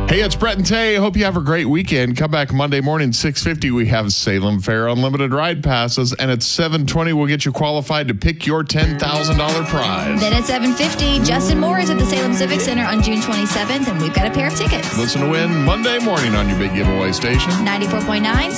Hey, it's Brett and Tay. Hope you have a great weekend. Come back Monday morning, 6:50. We have Salem Fair Unlimited Ride Passes. And at 7:20, we'll get you qualified to pick your $10,000 prize. Then at 7:50, Justin Moore is at the Salem Civic Center on June 27th, and we've got a pair of tickets. Listen to win Monday morning on your big giveaway station. 94.9